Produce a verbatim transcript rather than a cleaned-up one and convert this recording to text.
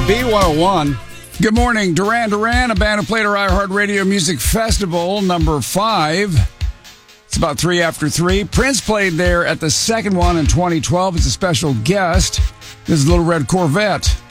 B one oh one. Good morning, Duran Duran, a band who played our iHeartRadio Music Festival, number five. It's about three after three. Prince played there at the second one in twenty twelve as a special guest. This is Little Red Corvette.